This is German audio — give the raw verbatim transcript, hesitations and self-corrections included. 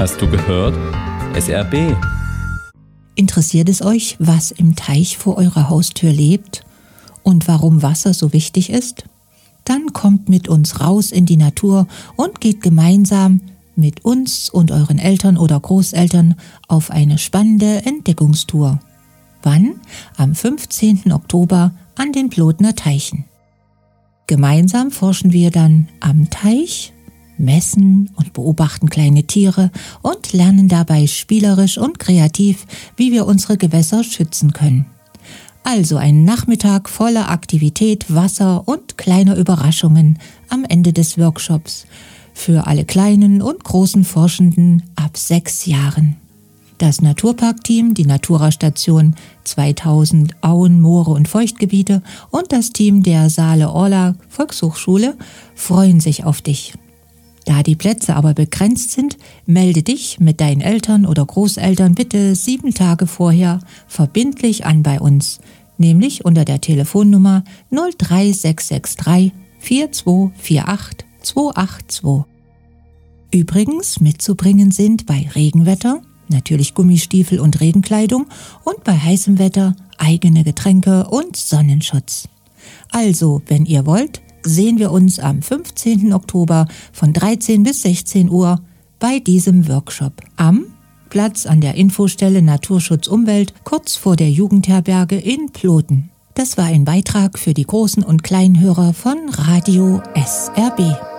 Hast du gehört? S R B. Interessiert es euch, was im Teich vor eurer Haustür lebt und warum Wasser so wichtig ist? Dann kommt mit uns raus in die Natur und geht gemeinsam mit uns und euren Eltern oder Großeltern auf eine spannende Entdeckungstour. Wann? Am fünfzehnten Oktober an den Plotner Teichen. Gemeinsam forschen wir dann am Teich, messen und beobachten kleine Tiere und lernen dabei spielerisch und kreativ, wie wir unsere Gewässer schützen können. Also ein Nachmittag voller Aktivität, Wasser und kleiner Überraschungen am Ende des Workshops für alle kleinen und großen Forschenden ab sechs Jahren. Das Naturparkteam, die Natura-Station zweitausend Auen, Moore und Feuchtgebiete und das Team der Saale-Orla Volkshochschule freuen sich auf dich. Da die Plätze aber begrenzt sind, melde dich mit deinen Eltern oder Großeltern bitte sieben Tage vorher verbindlich an bei uns, nämlich unter der Telefonnummer null drei sechs sechs drei vier zwei vier acht zwei acht zwei. Übrigens mitzubringen sind bei Regenwetter natürlich Gummistiefel und Regenkleidung und bei heißem Wetter eigene Getränke und Sonnenschutz. Also, wenn ihr wollt, sehen wir uns am fünfzehnten Oktober von dreizehn bis sechzehn Uhr bei diesem Workshop am Platz an der Infostelle Naturschutz Umwelt kurz vor der Jugendherberge in Ploten. Das war ein Beitrag für die großen und kleinen Hörer von Radio S R B.